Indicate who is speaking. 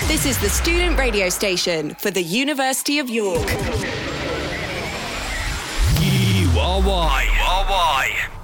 Speaker 1: This is the student radio station for the University of York.
Speaker 2: You are why.